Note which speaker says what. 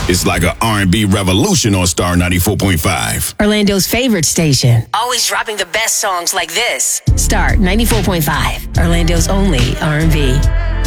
Speaker 1: It's like an R&B revolution on Star 94.5.
Speaker 2: Orlando's favorite station. Always dropping the best songs like this. Star 94.5. Orlando's only R&B.